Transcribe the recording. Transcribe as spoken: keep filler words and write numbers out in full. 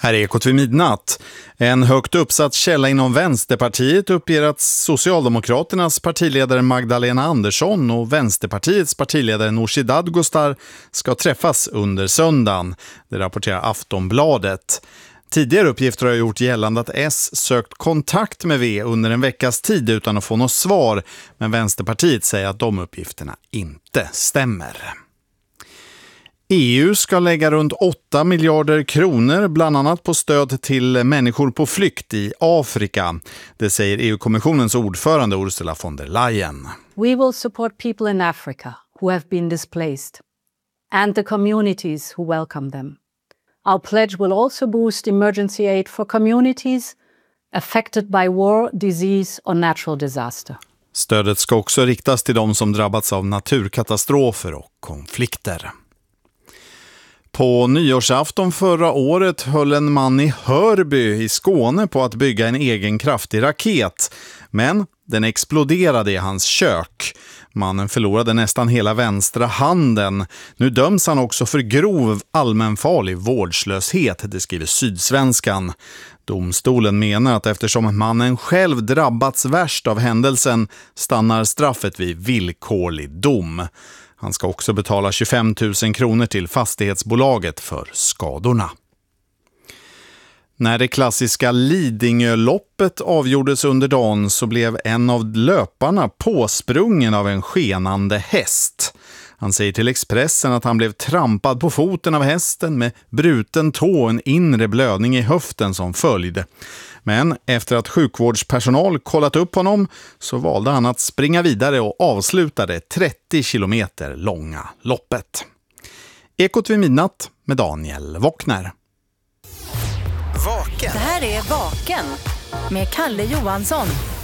Här är Ekot vid midnatt. En högt uppsatt källa inom Vänsterpartiet uppger att Socialdemokraternas partiledare Magdalena Andersson och Vänsterpartiets partiledare Nooshi Dadgostar ska träffas under söndagen. Det rapporterar Aftonbladet. Tidigare uppgifter har gjort gällande att S sökt kontakt med V under en veckas tid utan att få något svar. Men Vänsterpartiet säger att de uppgifterna inte stämmer. E U ska lägga runt åtta miljarder kronor bland annat på stöd till människor på flykt i Afrika. Det säger E U-kommissionens ordförande Ursula von der Leyen. We will support people in Africa who have been displaced and the communities who welcome them. Our pledge will also boost emergency aid for communities affected by war, disease or natural disaster. Stödet ska också riktas till de som drabbats av naturkatastrofer och konflikter. På nyårsafton förra året höll en man i Hörby i Skåne på att bygga en egen kraftig raket. Men den exploderade i hans kök. Mannen förlorade nästan hela vänstra handen. Nu döms han också för grov allmänfarlig vårdslöshet, det skriver Sydsvenskan. Domstolen menar att eftersom mannen själv drabbats värst av händelsen stannar straffet vid villkorlig dom. Han ska också betala tjugofem tusen kronor till fastighetsbolaget för skadorna. När det klassiska Lidingöloppet avgjordes under dagen så blev en av löparna påsprungen av en skenande häst. Han säger till Expressen att han blev trampad på foten av hästen med bruten tå och en inre blödning i höften som följd. Men efter att sjukvårdspersonal kollat upp honom så valde han att springa vidare och avslutade trettio kilometer långa loppet. Ekot vid midnatt med Daniel Wockner. Vaken. Det här är Vaken med Kalle Johansson.